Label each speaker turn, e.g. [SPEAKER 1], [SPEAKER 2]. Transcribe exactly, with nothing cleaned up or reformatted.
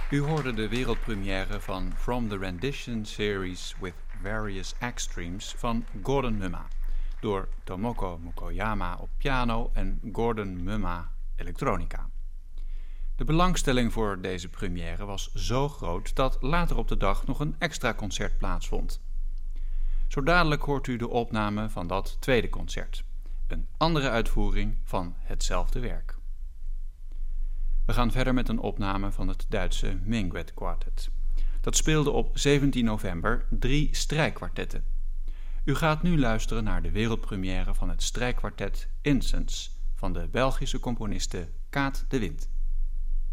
[SPEAKER 1] U hoorde de wereldpremière van From the Rendition Series with Various Extremes van Gordon Mumma, door Tomoko Mukoyama op piano en Gordon Mumma elektronica. De belangstelling voor deze première was zo groot dat later op de dag nog een extra concert plaatsvond. Zo dadelijk hoort u de opname van dat tweede concert, een andere uitvoering van hetzelfde werk. We gaan verder met een opname van het Duitse Minuet Quartet. Dat speelde op zeventien november drie strijkkwartetten. U gaat nu luisteren naar de wereldpremière van het strijkkwartet Incense van de Belgische componiste Kaat de Wind.